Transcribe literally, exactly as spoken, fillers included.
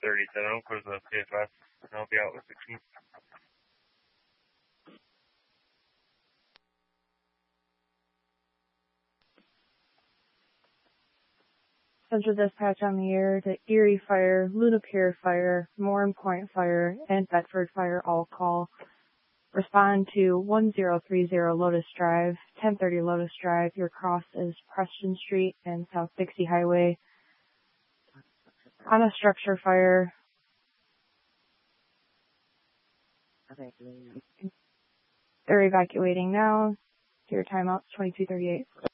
thirty-seven. I'll close the P S five, and I'll be out with sixteen. Central dispatch on the air to Erie Fire, Luna Pier Fire, Moran Point Fire, and Bedford Fire all call. Respond to one zero three zero Lotus Drive, ten thirty Lotus Drive. Your cross is Preston Street and South Dixie Highway. On a structure fire. They're evacuating now. Your timeout's twenty-two thirty-eight.